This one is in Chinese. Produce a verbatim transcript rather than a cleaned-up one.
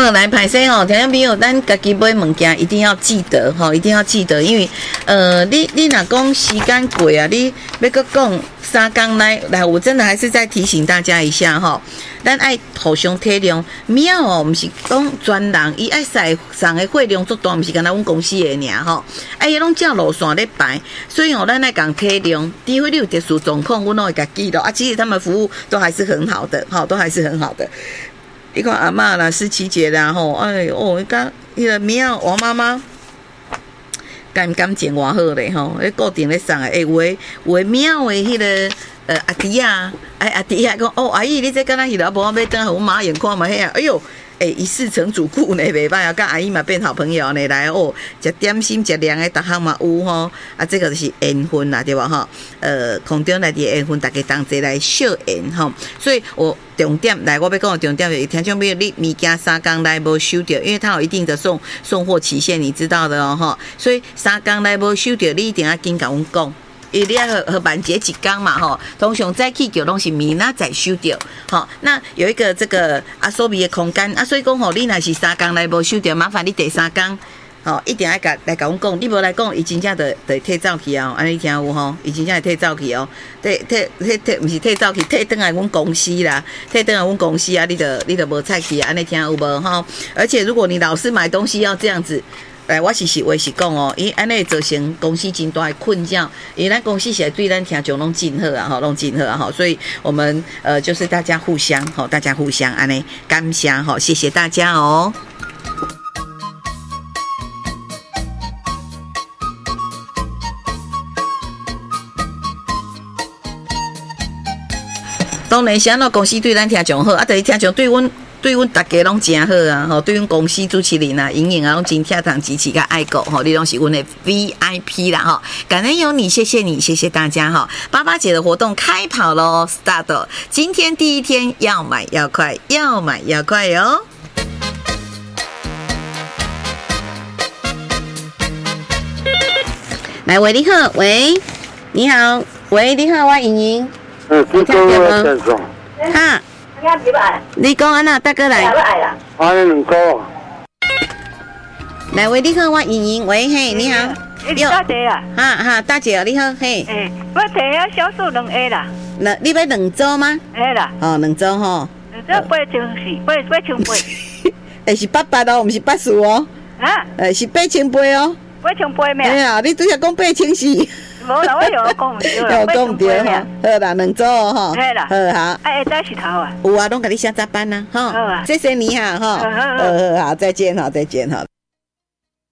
好，来歹势吼，听众朋友，咱家己买物件一定要记得吼，一定要记得，因为呃，你你若讲时间过啊，你要搁讲三工来来，我真的还是再提醒大家一下吼，咱爱互相体谅，庙哦，毋是讲专人，伊爱使送的货量足大，毋是干那阮公司的尔吼，哎，伊拢照路线咧排，所以吼，咱爱讲体谅，除非你有特殊状况，阮拢会甲记录啊。其实他们服务都还是很好的，吼，都还是很好的。你看阿嬷啦、思琪姐啦，吼，哎哦，伊讲迄个庙王妈妈，感感情偌好咧，吼，咧固定咧送诶，有诶有诶庙诶迄个呃阿弟啊，哎阿弟啊讲哦阿姨，你这敢若迄个无我要等下我马眼看嘛遐，哎哟。诶、欸，一世成主顾呢，袂歹啊！跟阿姨嘛变好朋友呢，来哦，食点心、食凉的，逐项嘛有吼。啊，这个就是缘分啦，对吧？哈，呃，空中来的缘分，大家同齐来惜缘吼。所以我重点来，我要讲的重点就是，听众朋友，你物件三工内无收到，因为它有一定的送送货期限，你知道的哦，哈。所以三工内无收到，你一定要紧甲阮讲。伊你要和和板节一工嘛吼，通常早起叫拢是明仔载收到，吼。那有一个这个阿所谓的空间啊，所以讲吼，你若是三工来无收到，麻烦你第三工吼一定要甲来甲阮讲，你无来讲，伊真正就就退走去哦，安尼听有吼，伊真正会退走去哦，退退退退，毋是退走去，退转来阮公司啦，退转来阮公司啊，你就你就无菜去，安尼听有无吼？而且如果你老是买东西要这样子。哎，我是实话是讲哦，因安尼造成公司真大的困扰，因为咱公司现在对咱听众拢真好啊，吼，拢真好啊，吼，所以我们呃就是大家互相吼，大家互相安尼感谢吼，谢谢大家哦。当然，啥咯公司对咱听众好，啊，但是听众对阮。对阮大家拢真好啊！吼，对阮公司主持人啊、莹莹啊，拢真疼痛支持甲爱顾吼，你拢是阮的 V I P 啦吼，感恩有你，谢谢你，谢谢大家哈！八八节的活动开跑喽 ，start！ 今天第一天，要买要快，要买要快哟！来，喂，你好，喂，你好，喂，你好，我莹莹， 嗯，你听到吗？ 哈。你讲安那，大哥来。 安尼两个。 来喂，你好，我莹莹，喂嘿，你好。 你大姐啊？ 哈哈，大姐你好，嘿。 诶，我提啊小数两下啦。 两，你要两组吗？ 嘿啦。 哦，两组吼。 这八千四，八八千八。 诶，是八八哦，毋是八四哦。 啊？ 诶，是八千八哦。 八千八咩？ 哎呀，你拄则讲八千四。 无啦，我又讲唔对啦， 又讲唔对吼，好啦，两组吼， 嘿啦， 好好。 哎，下早是头啊？ 有啊，拢甲你写早班啊，吼， 好啊， 谢谢你哈，哈，好好好，再见哈，再见哈。